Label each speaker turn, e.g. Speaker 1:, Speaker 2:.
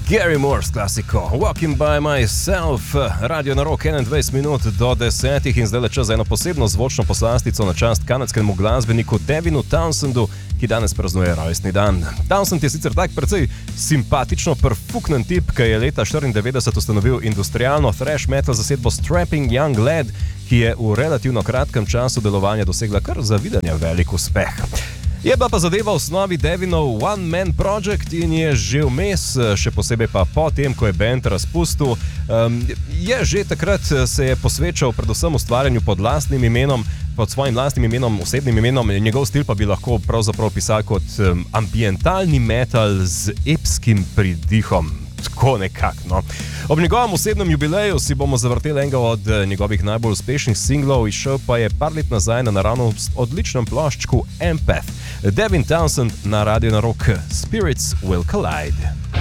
Speaker 1: Gary Moore s klasiko Walking by Myself, radio na rok 21 minut do 10 in zdaj le čas za eno posebno zvočno poslastico na čast kanadskemu glasbeniku Devinu Townsendu, ki danes praznuje rojstni dan. Townsend je sicer tak precej simpatično perfuknen tip, ki je leta 1994 ustanovil industrialno thrash metal zasedbo Strapping Young Lad, ki je v relativno kratkem času delovanja dosegla kar zavidanja velik uspeh. Je pa zadeva v osnovi Devinov one-man project in je že vmes, še posebej pa potem, ko je band razpustil, je že takrat se je posvečal predvsem ustvarjanju pod lastnim imenom, pod svojim lastnim imenom, osebnim imenom, njegov stil pa bi lahko pravzaprav pisal kot ambientalni metal z epskim pridihom. Tako nekako, no. Ob njegovem osebnem jubileju si bomo zavrteli enega od njegovih najbolj uspešnih singlov, izšel pa je par let nazaj na naravnost odličnem ploščku Empath. Devin Townsend na Radio na Rock, Spirits Will Collide.